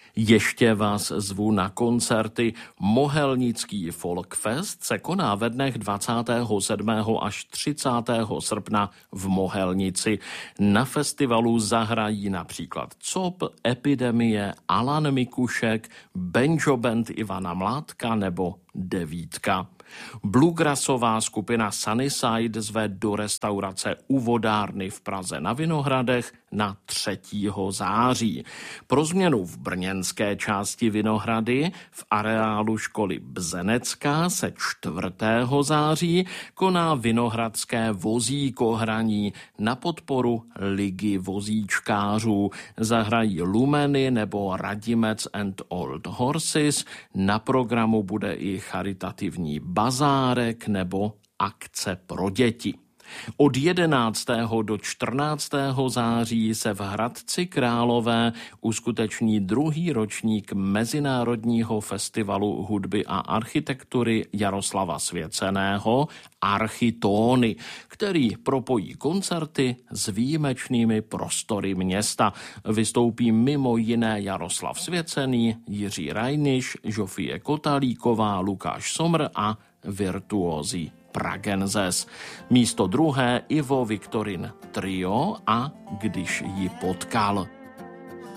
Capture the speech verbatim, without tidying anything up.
Ještě vás zvu na koncerty. Mohelnický Folkfest se koná ve dnech dvacátého sedmého až třicátého srpna v Mohelnici. Na festivalu zahrají například Cop, Epidemie, Alan Mikušek, Banjo Band Ivana Mládka nebo Devítka. Bluegrassová skupina Sunnyside zve do restaurace U vodárny v Praze na Vinohradech na třetího září. Pro změnu v brněnské části Vinohrady v areálu školy Bzenecká se čtvrtého září koná vinohradské vozíkohraní na podporu Ligy vozíčkářů. Zahrají Lumeny nebo Radimec and Old Horses. Na programu bude i charitativní bazárek nebo akce pro děti. Od jedenáctého do čtrnáctého září se v Hradci Králové uskuteční druhý ročník Mezinárodního festivalu hudby a architektury Jaroslava Svěceného Architóny, který propojí koncerty s výjimečnými prostory města. Vystoupí mimo jiné Jaroslav Svěcený, Jiří Rajniš, Žofie Kotalíková, Lukáš Somr a virtuózi Pragenzes. Místo druhé Ivo Viktorin Trio a Když ji potkal.